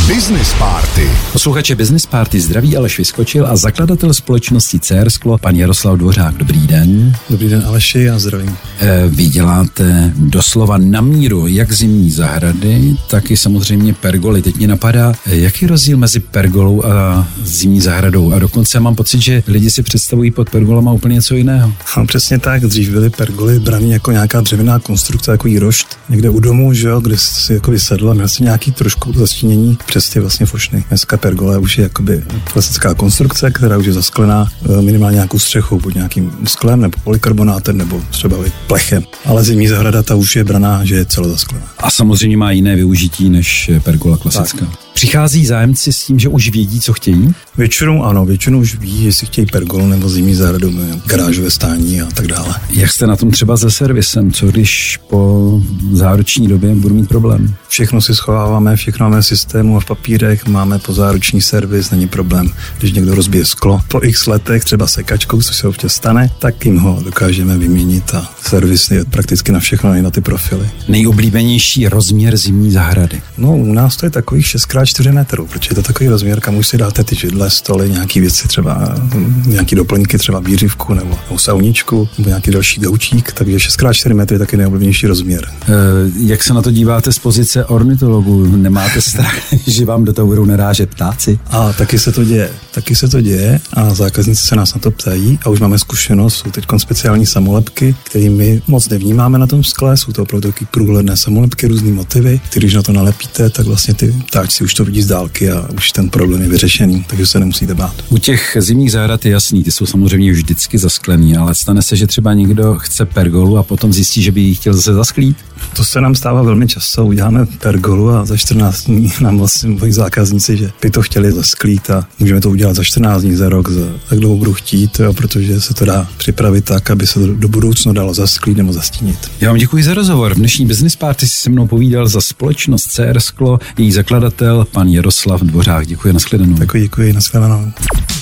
Business Party. Posluchače Business Party zdraví Aleš Vyskočil a zakladatel společnosti CR Sklo, pan Jaroslav Dvořák. Dobrý den. Dobrý den, Aleši, já zdravím. Vy děláte doslova na míru jak zimní zahrady, tak i samozřejmě pergoly. Teď mě napadá, jaký je rozdíl mezi pergolou a zimní zahradou? A dokonce mám pocit, že lidi si představují pod pergolama úplně něco jiného. No, přesně tak, dřív byly pergoly braný jako nějaká dřevěná konstrukce, jako rošt někde u domu, že jo, kde si jako vysedl a měl si nějaký trošku zastínění přes ty vlastně fošny. Dneska pergola už je jakoby klasická konstrukce, která už je zasklená minimálně nějakou střechou, buď nějakým sklem nebo polykarbonátem nebo třeba plechem. Ale zimní zahrada ta už je braná, že je celozasklená. A samozřejmě má jiné využití než pergola klasická. Tak. Přichází zájemci s tím, že už vědí, co chtějí? Většinou ano, většinou už ví, jestli chtějí pergolu nebo zimní zahradu, garážové stání a tak dále. Jak jste na tom třeba se servisem? Co když po záruční době budu mít problém? Všechno si schováváme, všechno máme v systému a v papírech, máme pozáruční servis, není problém. Když někdo rozbije sklo po x letech, třeba sekačkou, což se občas stane, tak jim ho dokážeme vyměnit a servis je prakticky na všechno, i na ty profily. Nejoblíbenější rozměr zimní zahrady? No, u nás to je takových 6x4 metrů, protože je to takový rozměr, kam už si dáte ty židle, stoly, nějaký věci, třeba nějaký doplňky, třeba výřivku nebo sauničku, nebo nějaký další gaučík, takže 6x4 metry je taky nejoblíbenější rozměr. Jak se na to díváte z pozice ornitologů? Nemáte strach, že vám do toho budou narážet ptáci? A taky se to děje a zákazníci se nás na to ptají a už máme zkušenost, jsou teď speciální samolepky, které my moc nevnímáme na tom skle, jsou to opravdu taky průhledné samolepky, různý motivy, které když na to nalepíte, tak vlastně ty ptáčci už to vidí z dálky a už ten problém je vyřešený, takže se nemusíte bát. U těch zimních zahrad je jasný, ty jsou samozřejmě vždycky zasklený, ale stane se, že třeba někdo chce pergolu a potom zjistí, že by ji chtěl zase zasklít? To se nám stává velmi často, uděláme pergolu a za 14 dní nám vlastně moji zákazníci, že by to chtěli zasklít a můžeme to udělat za 14 dní, za rok, za tak dlouho budu chtít, jo, protože se to dá připravit tak, aby se to do budoucna dalo zasklít nebo zastínit. Já vám děkuji za rozhovor. V dnešní Business Party si se mnou povídal za společnost CR Sklo, její zakladatel pan Jaroslav Dvořák. Děkuji, nashledanou. Děkuji, nashledanou.